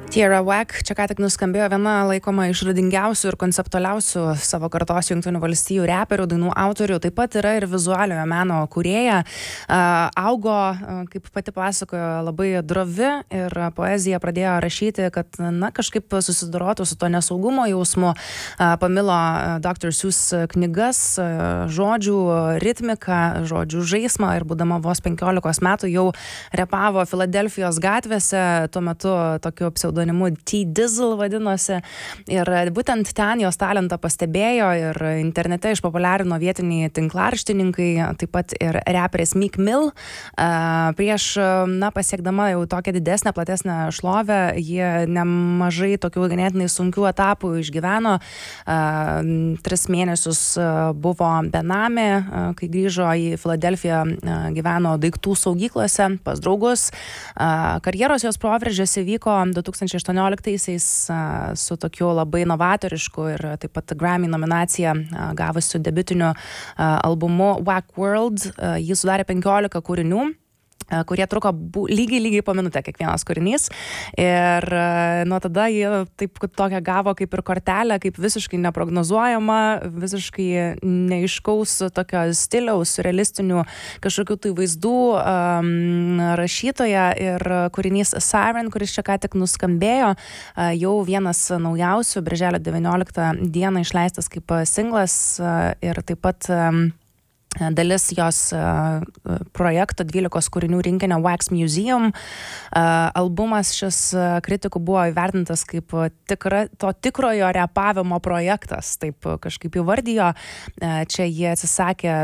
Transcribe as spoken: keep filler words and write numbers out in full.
Tierra Whack čia ką tik nuskambėjo viena laikoma išradingiausių ir konceptualiausių savo kartos Jungtinių valstijų reperių, dainų autorių, taip pat yra ir vizualiojo meno kūrėja. Augo, kaip pati pasakojo, labai drovi ir poeziją pradėjo rašyti, kad na, kažkaip susidorotų su to nesaugumo jausmu. Pamilo doktor Seuss knygas, žodžių ritmiką, žodžių žaismą ir būdama vos penkiolikos metų jau repavo Filadelfijos gatvėse, tuo metu tokiu pseudonimu T-Dizzle vadinosi, ir būtent ten jos talentą pastebėjo ir internete išpopuliarino vietiniai tinklaraštininkai, taip pat ir reperis Meek Mill. Prieš, na, pasiekdama jau tokią didesnę, platesnę šlovę, jie nemažai tokių ganėtinai sunkių etapų išgyveno. Tris mėnesius buvo benamė, kai grįžo į Filadelfiją, gyveno daiktų saugyklose pas draugus. Karjeros jos proveržis įvyko du tūkstančiai aštuonioliktaisiais su tokiu labai novatorišku ir taip pat Grammy nominaciją gavusiu debiutiniu albumu Whack World. Jis sudarė penkiolika kūrinių, kurie truko lygiai, lygiai po minutę kiekvienas kūrinys. Ir nuo tada jie taip tokią gavo kaip ir kortelę, kaip visiškai neprognozuojama, visiškai neiškaus tokio stiliaus, realistinių kažkokių tai vaizdų um, rašytoja. Ir kūrinys Siren, kuris čia ką tik nuskambėjo, uh, jau vienas naujausių, birželio devynioliktą dieną išleistas kaip singlas, uh, ir taip pat um, dalis jos uh, projekto dvylikos kūrinių rinkinio Wax Museum. Uh, albumas šis uh, kritikų buvo įvertintas kaip tikra, to tikrojo repavimo projektas, taip kažkaip įvardijo. Uh, čia jie atsisakė